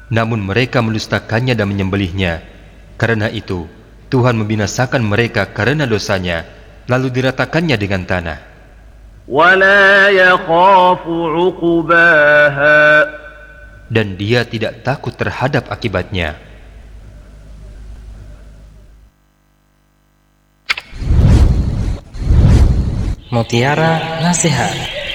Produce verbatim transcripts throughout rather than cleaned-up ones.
namun mereka mendustakannya dan menyembelihnya. Karena itu, Tuhan membinasakan mereka karena dosanya, lalu diratakannya dengan tanah. وَلَا يَخَافُ عُقْبَاهَا Dan dia tidak takut terhadap akibatnya. Mutiara Nasihat.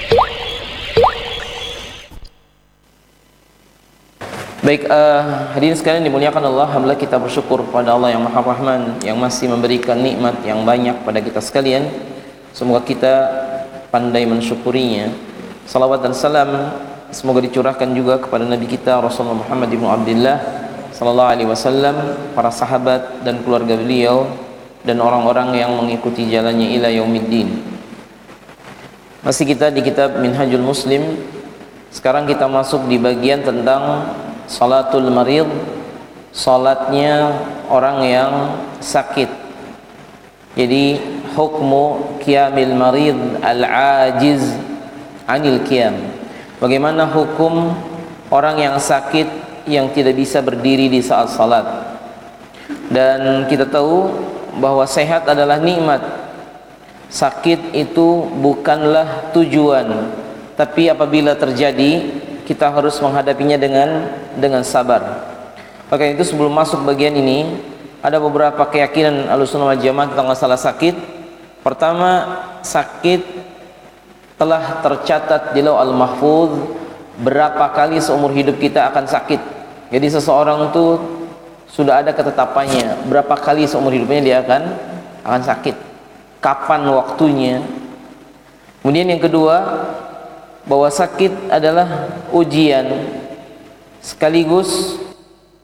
Baik, uh, hadirin sekalian dimuliakan Allah, alhamdulillah kita bersyukur pada Allah yang Maha Rahman yang masih memberikan nikmat yang banyak pada kita sekalian. Semoga kita pandai mensyukurinya. Salawat dan salam semoga dicurahkan juga kepada Nabi kita Rasulullah Muhammad ibnu Abdullah sallallahu alaihi wasallam, para sahabat dan keluarga beliau, dan orang-orang yang mengikuti jalannya ila yaumiddin. Masih kita di kitab Minhajul Muslim. Sekarang kita masuk di bagian tentang salatul marid, salatnya orang yang sakit. Jadi hukmu qiyamil marid al-ajiz anil qiyam. Bagaimana hukum orang yang sakit yang tidak bisa berdiri di saat salat. Dan kita tahu bahwa sehat adalah nikmat. Sakit itu bukanlah tujuan, tapi apabila terjadi kita harus menghadapinya dengan dengan sabar. Maka itu sebelum masuk bagian ini, ada beberapa keyakinan Ahlussunnah wal Jamaah tentang masalah sakit. Pertama, sakit telah tercatat di Lauhul Mahfuz berapa kali seumur hidup kita akan sakit. Jadi seseorang itu sudah ada ketetapannya berapa kali seumur hidupnya dia akan akan sakit, kapan waktunya. Kemudian yang kedua, bahwa sakit adalah ujian sekaligus